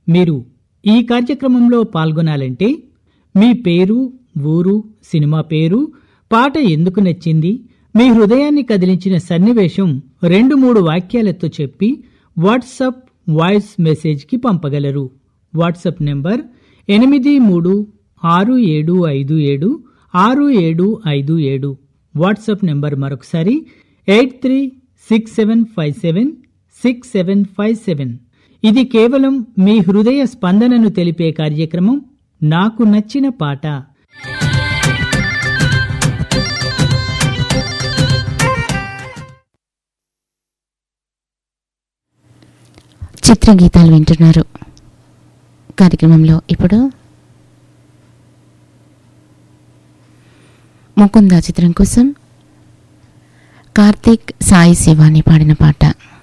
మీరు ఈ కార్యక్రమంలో పాల్గొనాలంటే మీ పేరు, ఊరు, సినిమా పేరు, పాట ఎందుకు నచ్చింది, మీ హృదయాన్ని కదిలించిన సన్నివేశం 2-3 వాక్యాలతో చెప్పి వాట్సాప్ వాయిస్ మెసేజ్కి పంపగలరు. WhatsApp number 8367576757. వాట్సాప్ నెంబర్ మరొకసారి 8367576757. ఇది కేవలం మీ హృదయ స్పందనను తెలిపే కార్యక్రమం నాకు నచ్చిన పాట. చిత్రగీతాలు వింటున్నారు. కార్యక్రమంలో ఇప్పుడు ముకుంద చిత్రం కోసం కార్తీక్, సాయి శివాని పాడిన పాట.